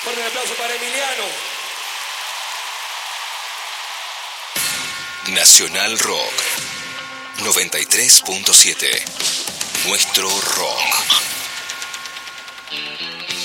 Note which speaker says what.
Speaker 1: Fuerte un aplauso para Emiliano.
Speaker 2: Nacional Rock 93.7. Nuestro rock.